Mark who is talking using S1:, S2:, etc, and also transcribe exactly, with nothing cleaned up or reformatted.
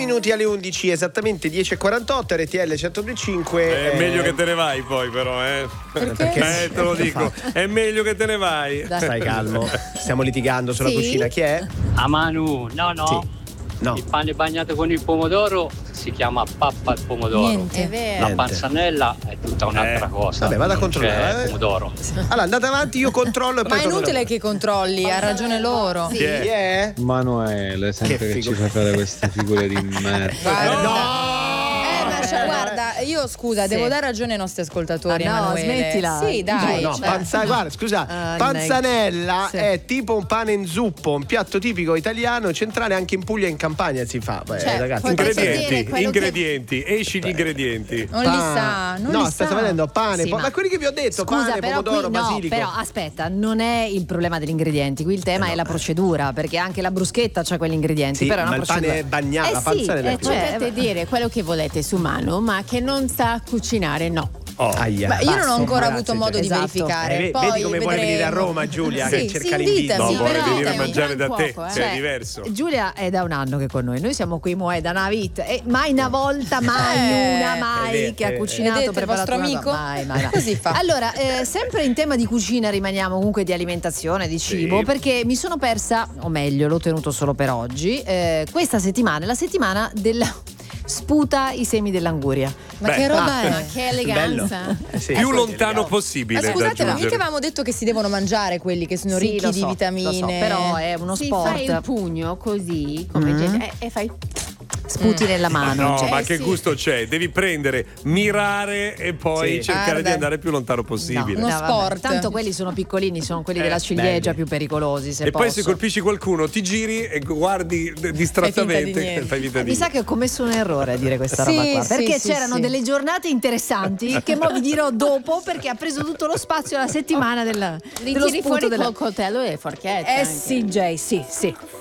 S1: minuti alle undici, esattamente dieci e quarantotto, R T L centodue e cinque.
S2: È
S1: eh...
S2: meglio che te ne vai poi però, eh.
S1: Perché?
S2: Eh, te lo dico, è meglio che te ne vai.
S1: Dai. Stai calmo, stiamo litigando sulla
S3: Sì?
S1: cucina, chi è?
S4: A Manu, no no,
S1: Sì. No.
S4: il pane bagnato con il pomodoro si chiama pappa al pomodoro.
S3: Niente. È vero.
S4: La
S1: Niente.
S4: panzanella è tutta un'altra
S2: Eh.
S4: cosa.
S1: Vabbè, vado a
S4: non c'è
S1: controllare, eh.
S4: pomodoro.
S1: Allora andate avanti, io controllo e
S3: Ma
S1: poi
S3: è
S1: torno
S3: inutile
S1: dopo.
S3: che controlli, ha ragione loro.
S1: Chi è?
S5: Manuele, sempre
S1: Che
S5: che,
S1: figo.
S5: ci fa fare queste figure di merda.
S3: Guarda.
S1: No!
S3: Eh, ma cioè, guarda, io scusa,
S6: Sì.
S3: devo dare ragione ai nostri ascoltatori.
S6: Ah, no,
S3: Emanuele.
S6: smettila.
S3: Sì, dai.
S1: No,
S3: cioè.
S1: panza- guarda, scusa,
S6: Ah,
S1: panzanella
S6: sì.
S1: è tipo un pane in zuppo, un piatto tipico italiano centrale, anche in Puglia e in Campania si fa. Beh,
S3: Cioè,
S1: ragazzi,
S3: potete
S1: panzanella.
S3: dire
S2: Ingredienti,
S3: quello che-
S2: ingredienti, esci gli ingredienti.
S3: Non li sa, non
S1: no,
S3: li
S1: state
S3: sa.
S1: vedendo pane,
S6: Sì,
S1: po-
S6: ma-
S1: ma quelli che vi ho detto,
S6: Scusa,
S1: pane,
S6: però
S1: pomodoro,
S6: qui, no,
S1: basilico.
S6: però aspetta, non è il problema degli ingredienti, qui il tema
S1: Eh no.
S6: è la procedura, perché anche la bruschetta c'ha quegli ingredienti,
S1: Sì,
S6: però è una
S1: ma il
S6: procedura.
S1: pane è bagnato,
S6: Eh
S1: la
S6: sì,
S1: panzanella è
S6: eh,
S1: più-
S6: cioè,
S7: Potete dire quello che volete su Manu, ma che non sa cucinare, no.
S2: Oh.
S1: Aia.
S3: Beh, io non ho
S1: Basta,
S3: ancora
S1: grazie,
S3: avuto modo
S1: Giulia.
S3: di
S6: Esatto.
S3: verificare.
S1: Eh, ve-
S3: Poi
S1: vedi come vuole venire a
S3: vedremo.
S1: Roma, Giulia,
S3: Sì,
S1: che cerca
S3: sì,
S1: l'invito.
S3: invitami,
S2: No, vuole
S3: però
S2: venire a
S3: invitami.
S2: mangiare da te,
S7: Cuoco, eh.
S2: cioè,
S6: Cioè,
S2: è diverso.
S6: Giulia è da un anno che è con noi, noi siamo qui mo è da una vita e mai una volta, mai
S3: Eh,
S6: una,
S1: è
S6: mai
S1: vero,
S6: che ha
S1: è vero.
S6: cucinato,
S3: Vedete il
S6: preparato
S3: vostro
S6: una
S3: amico?
S6: cosa. Mai, mai, mai.
S3: Così fa.
S6: Allora, eh, sempre in tema di cucina rimaniamo comunque di alimentazione, di cibo,
S2: Sì.
S6: perché mi sono persa, o meglio, l'ho tenuto solo per oggi, eh, questa settimana è la settimana della sputa i semi dell'anguria.
S3: Ma
S2: Beh,
S3: che roba
S7: Ma
S3: è?
S7: che eleganza.
S1: Eh, sì.
S2: Più lontano possibile
S3: Ma
S2: da
S3: scusate, ma mica
S2: giungere.
S3: avevamo detto che si devono mangiare quelli che sono
S6: Sì,
S3: ricchi
S6: lo
S3: di
S6: so,
S3: vitamine.
S6: lo so, però è uno
S7: Si
S6: sport.
S7: fai il pugno così, come
S6: Mm.
S7: gente- e, e fai
S6: Sputi nella mano.
S2: No,
S6: cioè,
S2: ma
S7: eh,
S2: che
S7: sì.
S2: gusto c'è? Devi prendere, mirare e poi
S1: Sì.
S2: cercare
S3: Guarda.
S2: di andare più lontano possibile.
S3: Uno
S6: no, vabbè.
S3: sport.
S6: Tanto quelli sono piccolini, sono quelli
S2: Eh,
S6: della ciliegia
S1: belli.
S6: più pericolosi. Se
S2: E poi se
S6: posso.
S2: colpisci qualcuno ti giri e guardi d- distrattamente,
S3: Fai finta di niente.
S2: fai finta di
S6: Mi sa che ho commesso un errore a dire questa
S3: Sì,
S6: roba qua.
S3: sì,
S6: Perché
S3: sì,
S6: c'erano
S3: sì.
S6: delle giornate interessanti che mo vi dirò dopo, perché ha preso tutto lo spazio la settimana della,
S7: li
S6: dello
S7: tiri
S6: spunto
S7: fuori
S6: della...
S7: col coltello e le forchette.
S6: Eh
S7: anche.
S6: sì, Jay, sì, sì.